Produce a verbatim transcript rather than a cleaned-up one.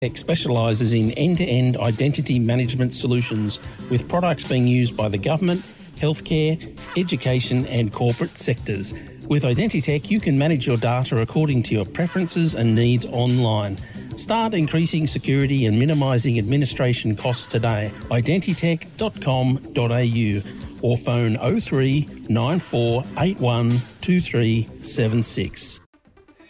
Tech specialises in end-to-end identity management solutions, with products being used by the government, healthcare, education and corporate sectors. With Identitech, you can manage your data according to your preferences and needs online. Start increasing security and minimising administration costs today. identitech dot com dot a u or phone oh three nine four eight one two three seven six.